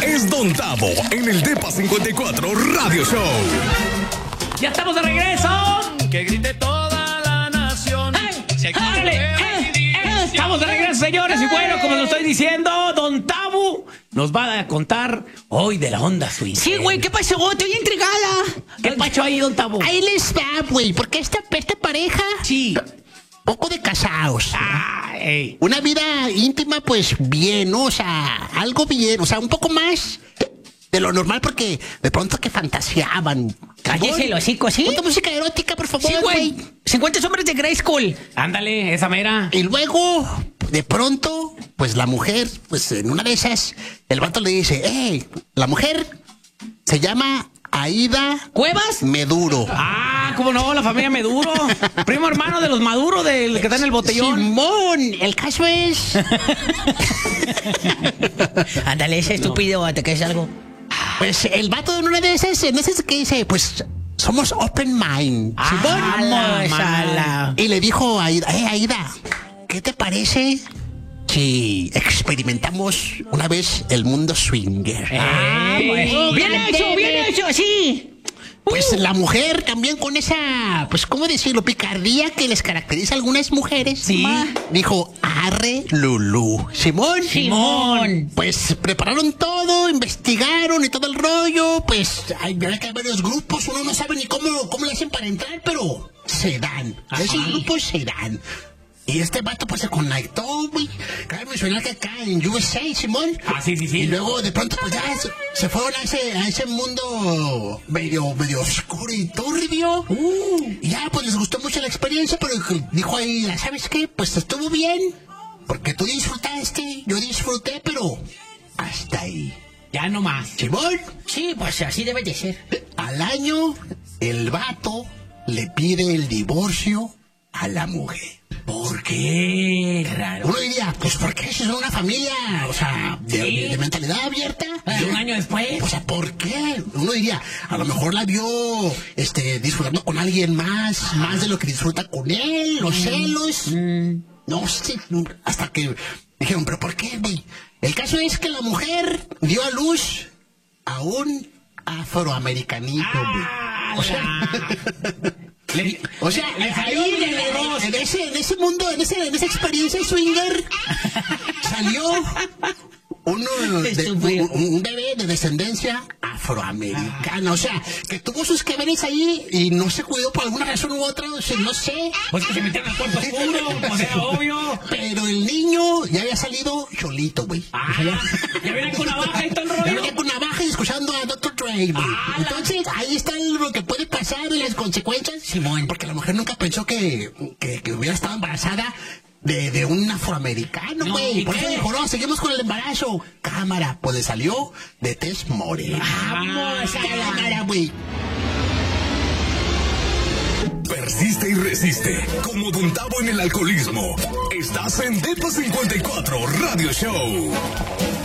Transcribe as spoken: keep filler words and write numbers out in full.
es Don Tavo en el Depa cincuenta y cuatro Radio Show. ¡Ya estamos de regreso! Que grite toda la nación. ¡Eh! ¡Órale! ¡Eh! ¡Eh! Estamos de regreso, señores. Y bueno, como lo estoy diciendo, Don Tavo nos va a contar hoy de la onda swing. Sí, güey, ¿qué pasó? Estoy intrigada. ¿Qué pasó ahí, Don Tavo? Ahí les va, güey, porque esta, esta pareja... Sí. Poco de casados. Ah, ey. Una vida íntima, pues bien, ¿no? O sea, algo bien, o sea, un poco más de lo normal, porque de pronto que fantaseaban. Cállese el hocico, ¿sí? Ponte música erótica, por favor, Sí, güey. cincuenta sombras de Grey School. Ándale, esa mera. Y luego, de pronto, pues la mujer, pues en una de esas, el vato le dice, hey, la mujer se llama Aida ¿Cuevas? Meduro. Ah, cómo no, la familia Meduro. Primo hermano de los Maduros, del que está en el botellón. Simón, el caso es... Ándale, ese estúpido, te quedes algo. Pues el vato en una de esas, en esas que dice, pues somos open mind. Ah, Simón. Vamos a la... Y le dijo a Aida, eh, Aida, ¿qué te parece si experimentamos una vez el mundo swinger? Ah, bueno. Bien hecho, bien hecho, sí. Pues la mujer también con esa, pues cómo decirlo, picardía que les caracteriza a algunas mujeres. Sí. Dijo, arre Lulú. Simón. Simón. Pues prepararon todo, investigaron y todo el rollo. Pues hay, hay que hay varios grupos, uno no sabe ni cómo, cómo le hacen para entrar, pero se dan. Ajá. Esos grupos se dan. Y este vato pues se conectó, güey. Cabe mencionar que acá en U S A, Simón. Ah, sí, sí, sí. Y luego de pronto pues ya se, se fueron a ese, a ese mundo medio, medio oscuro y turbio. Uh, y ya pues les gustó mucho la experiencia, pero dijo ahí, ¿sabes qué? Pues estuvo bien. Porque tú disfrutaste, yo disfruté, pero hasta ahí. Ya no más. Simón, Sí, pues así debe de ser. al año el vato le pide el divorcio a la mujer. ¿Por qué? Raro. Uno diría, pues ¿por qué si son una familia, o sea, de, Sí. de mentalidad abierta? ¿Y un año después? O sea, ¿por qué? Uno diría, a lo mejor la vio este, disfrutando con alguien más, más de lo que disfruta con él, los celos. No sé, hasta que dijeron, ¿pero por qué, güey? El caso es que la mujer dio a luz a un afroamericanito, güey. Ah, O sea... la- Le- O sea, le salió ahí, de en, negocio. en ese, en ese mundo, en, ese, en esa experiencia swinger, salió uno de, un, un bebé de descendencia afroamericana. O sea, que tuvo sus que veres ahí y no se cuidó por alguna razón u otra, o sea, no sé. Pues que se metieron al cuarto oscuro, pues era obvio. Pero el niño ya había salido cholito, güey. Ah, ya viene con navaja y todo el Ya rollo. venía con navaja y escuchando a doctor Dre, güey. Ah, la- Entonces, ahí está lo que puede pasar y las consecuencias. Simón. Porque la mujer nunca pensó que, que, que hubiera estado embarazada de, de un afroamericano, No, güey. ¿y Por qué? eso dijo, no, seguimos con el embarazo. Cámara, pues le salió de tez morena. Vamos a la cámara, güey. Persiste y resiste. Como Don Tavo en el alcoholismo. Estás en Depa cincuenta y cuatro Radio Show.